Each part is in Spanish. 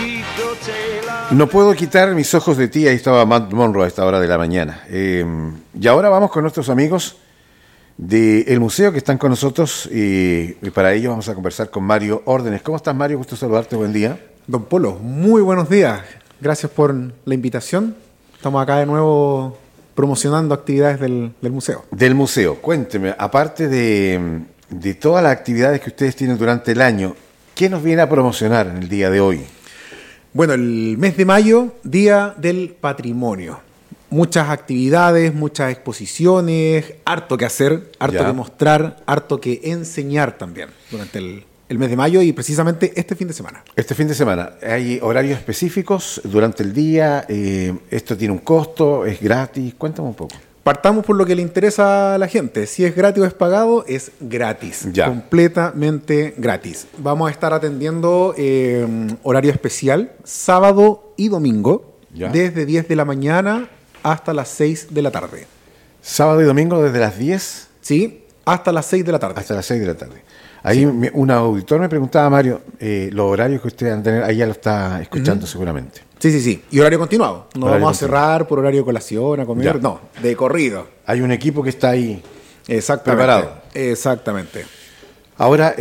No puedo quitar mis ojos de ti, ahí estaba Matt Monro a esta hora de la mañana. Y ahora vamos con nuestros amigos del museo que están con nosotros y para ello vamos a conversar con Mario Órdenes. ¿Cómo estás, Mario? Gusto saludarte, buen día. Don Polo, muy buenos días. Gracias por la invitación. Estamos acá de nuevo promocionando actividades del museo. Del museo, cuénteme, aparte de todas las actividades que ustedes tienen durante el año, ¿qué nos viene a promocionar en el día de hoy? Bueno, el mes de mayo, Día del Patrimonio. Muchas actividades, muchas exposiciones, harto que hacer, harto que mostrar, harto que enseñar también durante el mes de mayo y precisamente este fin de semana. Este fin de semana, ¿hay horarios específicos durante el día? ¿Esto tiene un costo? ¿Es gratis? Cuéntame un poco. Partamos por lo que le interesa a la gente. Si es gratis o es pagado, es gratis. Ya. Completamente gratis. Vamos a estar atendiendo horario especial, sábado y domingo, desde 10 de la mañana hasta las 6 de la tarde. ¿Sábado y domingo desde las 10? Sí, hasta las 6 de la tarde. Hasta las 6 de la tarde. Ahí sí. Un auditor me preguntaba, Mario, los horarios que ustedes van a tener, ahí ya lo está escuchando seguramente. Sí. Y horario continuado. No horario vamos a cerrar por horario de colación, a comer, no, de corrido. Hay un equipo que está ahí preparado. Exactamente. Ahora,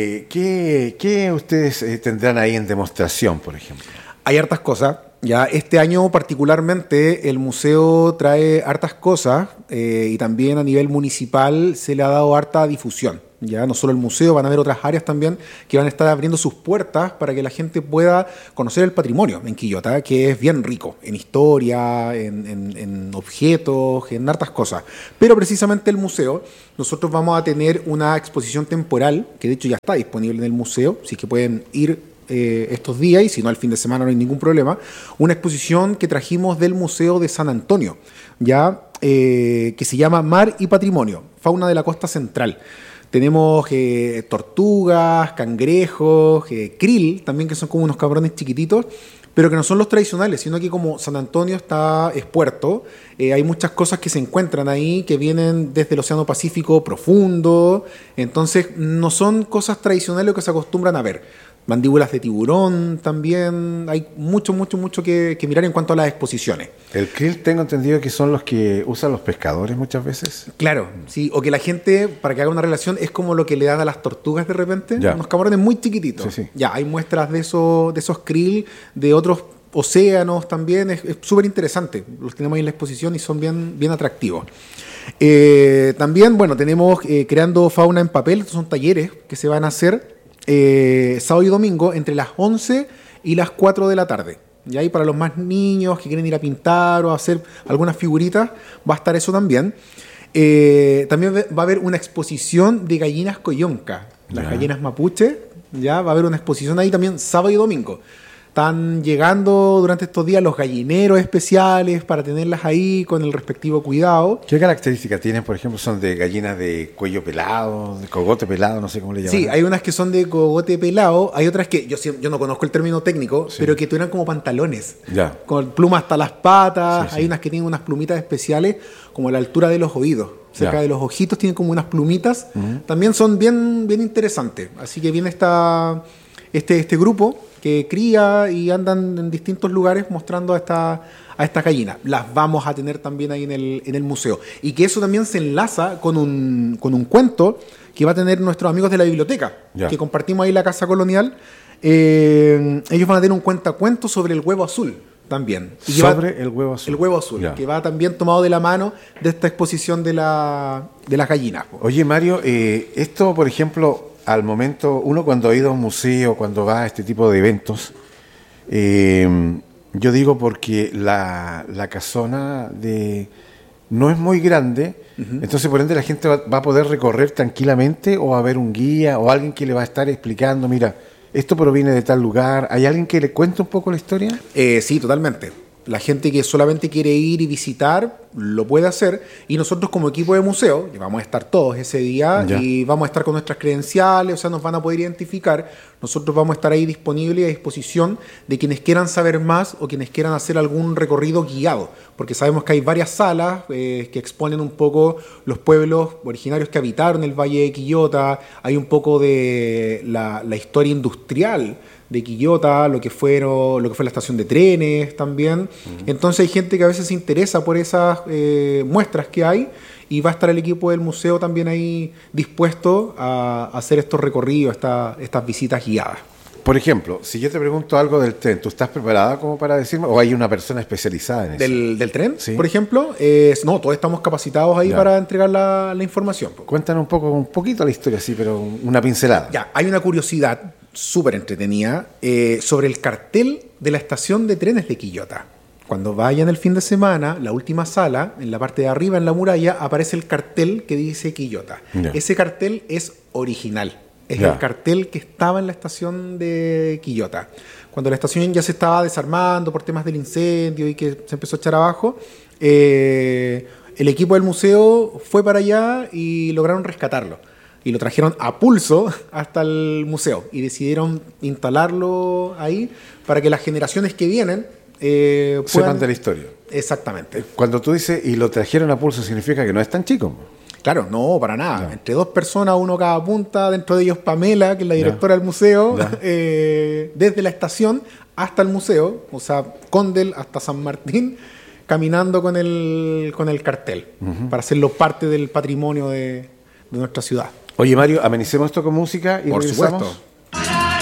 ¿qué ustedes tendrán ahí en demostración, por ejemplo? Hay hartas cosas. Ya este año particularmente el museo trae hartas cosas y también a nivel municipal se le ha dado harta difusión. Ya no solo el museo, van a haber otras áreas también que van a estar abriendo sus puertas para que la gente pueda conocer el patrimonio en Quillota, que es bien rico en historia, en objetos, en hartas cosas. Pero precisamente el museo, nosotros vamos a tener una exposición temporal, que de hecho ya está disponible en el museo, así que pueden ir estos días y si no el fin de semana no hay ningún problema. Una exposición que trajimos del Museo de San Antonio, ya que se llama Mar y Patrimonio, fauna de la costa central. Tenemos tortugas, cangrejos, krill, también que son como unos cabrones chiquititos, pero que no son los tradicionales, sino que como San Antonio es puerto, hay muchas cosas que se encuentran ahí que vienen desde el Océano Pacífico profundo, entonces no son cosas tradicionales que se acostumbran a ver. Mandíbulas de tiburón también, hay mucho que mirar en cuanto a las exposiciones. El krill tengo entendido que son los que usan los pescadores muchas veces. Claro, sí, o que la gente, para que haga una relación, es como lo que le dan a las tortugas de repente, unos camarones muy chiquititos. Sí. Ya, hay muestras de esos krill, de otros océanos también, es súper interesante. Los tenemos ahí en la exposición y son bien atractivos. También, bueno, tenemos creando fauna en papel, estos son talleres que se van a hacer sábado y domingo entre las 11 y las 4 de la tarde. Y ahí para los más niños que quieren ir a pintar o a hacer algunas figuritas, va a estar eso también. También va a haber una exposición de gallinas coyonca, las gallinas mapuche. Ya va a haber una exposición ahí también sábado y domingo. Están llegando durante estos días los gallineros especiales para tenerlas ahí con el respectivo cuidado. ¿Qué características tienen, por ejemplo? ¿Son de gallinas de cuello pelado, de cogote pelado, no sé cómo le llaman? Sí, hay unas que son de cogote pelado, hay otras que yo no conozco el término técnico, pero que tienen como pantalones, con plumas hasta las patas, hay unas que tienen unas plumitas especiales como a la altura de los oídos. Cerca de los ojitos tienen como unas plumitas, también son bien interesantes. Así que viene este grupo que cría y andan en distintos lugares mostrando a estas gallinas. Las vamos a tener también ahí en el museo. Y que eso también se enlaza con un cuento que va a tener nuestros amigos de la biblioteca, que compartimos ahí la Casa Colonial. Ellos van a tener un cuentacuentos sobre el huevo azul también. Sobre el huevo azul. El huevo azul, que va también tomado de la mano de esta exposición de las gallinas. Oye, Mario, esto, por ejemplo, al momento, uno cuando ha ido a un museo, cuando va a este tipo de eventos, yo digo porque la casona no es muy grande, entonces por ende la gente va a poder recorrer tranquilamente o va a haber un guía o alguien que le va a estar explicando, mira, esto proviene de tal lugar. ¿Hay alguien que le cuente un poco la historia? Sí, totalmente. La gente que solamente quiere ir y visitar lo puede hacer, y nosotros como equipo de museo, que vamos a estar todos ese día y vamos a estar con nuestras credenciales, o sea, nos van a poder identificar. Nosotros vamos a estar ahí disponibles a disposición de quienes quieran saber más o quienes quieran hacer algún recorrido guiado, porque sabemos que hay varias salas que exponen un poco los pueblos originarios que habitaron el Valle de Quillota, hay un poco de la historia industrial Quillota, lo que fue la estación de trenes también. Entonces hay gente que a veces se interesa por esas muestras que hay, y va a estar el equipo del museo también ahí dispuesto a hacer estos recorridos, estas visitas guiadas. Por ejemplo, si yo te pregunto algo del tren, ¿tú estás preparada como para decirme? ¿O hay una persona especializada en eso? ¿Del tren, sí, por ejemplo? No, todos estamos capacitados ahí para entregar la información. Cuéntanos un poquito la historia, sí, pero una pincelada. Ya, hay una curiosidad súper entretenida sobre el cartel de la estación de trenes de Quillota. Cuando vayan el fin de semana, la última sala, en la parte de arriba, en la muralla, aparece el cartel que dice Quillota. Ya. Ese cartel es original. Es ya. el cartel que estaba en la estación de Quillota. Cuando la estación ya se estaba desarmando por temas del incendio y que se empezó a echar abajo, el equipo del museo fue para allá y lograron rescatarlo. Y lo trajeron a pulso hasta el museo y decidieron instalarlo ahí para que las generaciones que vienen sepan de la historia. Exactamente. Cuando tú dices y lo trajeron a pulso, significa que no es tan chico. Claro, no, para nada. Ya. Entre 2 personas, uno cada punta, dentro de ellos Pamela, que es la directora del museo, desde la estación hasta el museo, o sea, Condel hasta San Martín, caminando con el cartel, para hacerlo parte del patrimonio de nuestra ciudad. Oye, Mario, amenicemos esto con música y Por regresamos. supuesto.